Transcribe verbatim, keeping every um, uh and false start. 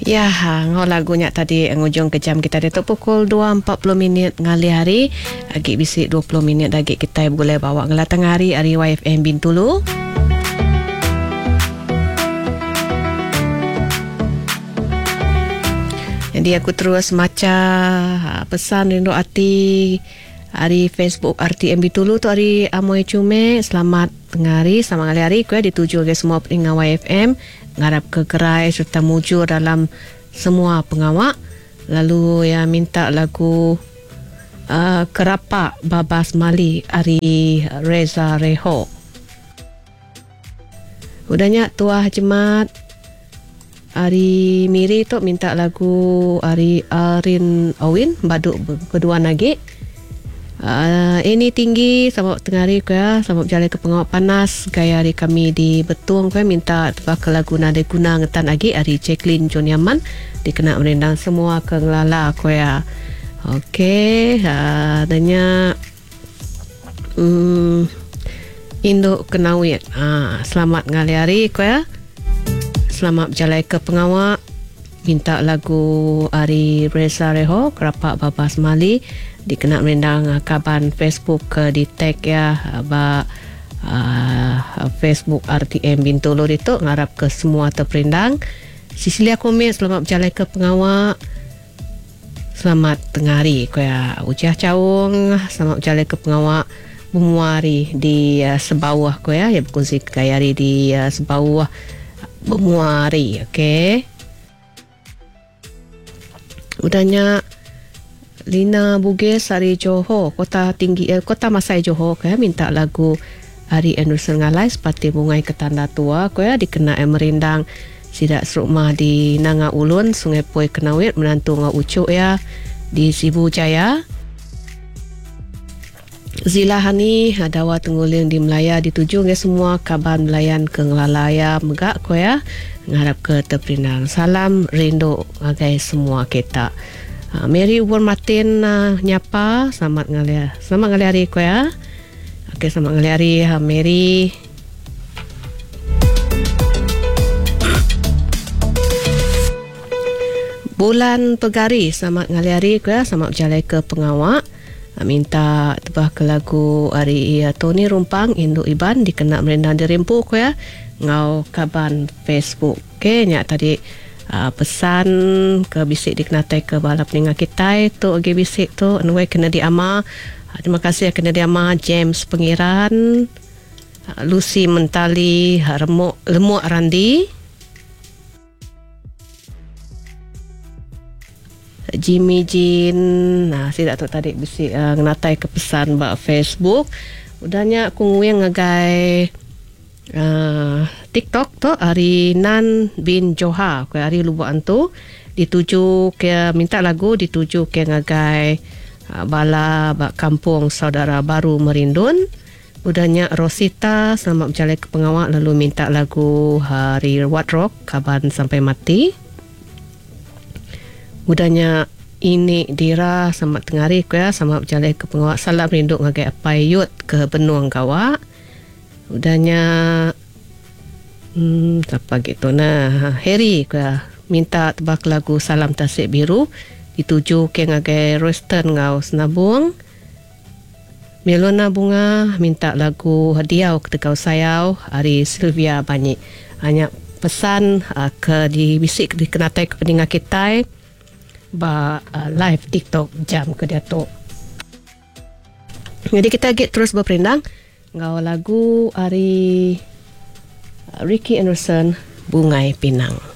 Ya, ngau lagunya tadi ngujung ke jam kita dia tu pukul dua empat puluh minit ngali hari. Agi bisik dua puluh minit lagi kita boleh bawa ngelatang hari hari Y F M Bintulu. Jadi aku terus maca pesan rindu hati hari Facebook R T M Bintulu tu hari Amoy Cume. Selamat tengah hari, selamat ngali hari. Kuya dituju ke semua pendengar Y F M. Ngarap ke gerai serta mujur dalam semua pengawak. Lalu ya minta lagu uh, Kerapak Babas Mali Ari Reza Reho. Udahnya tuah jemaat Ari Miri tu minta lagu Ari Arin Awin Baduk kedua nagi. Uh, ini tinggi sabab tengah hari ko ya, sabab jalan ke pengawak panas gaya hari kami di Betung ko ya, minta tebak ke lagu Nade Guna ngetan lagi hari Jacqueline John Yaman dikena merendang semua ke ngelala ko ya. Okey, uh, adanya um, Induk Kenawit. Uh, selamat ngali hari ko ya. Selamat jalan ke pengawak. Minta lagu Ari Reza Reho Kerapak Babas Mali dikena merendang uh, kaban Facebook uh, di tag ya ba uh, Facebook R T M Bintulu itu ngarap ke semua terperindang. Sisilia Komit selamat berjalan ke pengawak. Selamat tengah hari ko ya. Ujiah Caung selamat berjalan ke pengawak. Bumuari di uh, Sebawah ko ya ya berkongsi kayari di uh, Sebawah Bumuari. Okey. Udahnya Lina Bugis Ari Johor Kota Tinggi eh, Kota Masai Johor kaya minta lagu Ari Anderson Ngalai seperti bungai ketanda tua kaya dikena merindang sidak serumah di Nanga Ulun Sungai Poi Kenawit menantu ngau ucuk ya di Sibu Jaya. Zilahani Hadawa Tengguling di Melaya dituju ke semua kaban melayan ke Ngelalaya megak ko ya ngarap ke terperinang. Salam rindu agai semua kita. Uh, Mary Ubon Martin uh, nyapa selamat ngali selamat ngali hari ko ya. Okey, selamat ngali hari uh, Mary. Bulan Pegari selamat ngali hari ko ya, selamat berjalan ke pengawak. Minta tebah ke lagu Ari Tony Rumpang Induk Iban dikena merendang dirimpu ko ya ngau kaban Facebook. Okey, nyak tadi uh, pesan ke bisik dikenatai ke bala peningat kita tu agi bisik tu anyway kena diama. Uh, terima kasih kena diama James Pengiran, uh, Lucy Mentali, Remuk Lemuk Randi, Jimmy Jin. Nah, saya tak tahu tadi bisik uh, ngenatai ke pesan bak Facebook. Udahnya aku nguyang ngagai uh, TikTok tu Ari Nan bin Joha ke Ari Lubuan tu dituju ke minta lagu dituju ke ngagai uh, bala bak kampung saudara baru Merindun. Udahnya Rosita selamat berjalan ke pengawak lalu minta lagu Hari Wadrock Kaban Sampai Mati. Udahnya ini Dira selamat tengah hari ko ya, selamat berjalan ke pengawak. Salam rindu ngagai apai yut ke Benuang Gawak. Udahnya hmm, apa gitu nah Harry ko ya, minta tebak lagu Salam Tasik Biru dituju ke ngagai Royston Ngau Senabung. Melona Bunga minta lagu Hadiau Ketekau Sayau Ari Sylvia Banyi. Hanya pesan uh, ke di bisik dikenatai ke pendengar kita ba uh, live TikTok jam ke dia tu. Jadi kita get terus berperindang ngau lagu Ari uh, Ricky Anderson Bungai Pinang.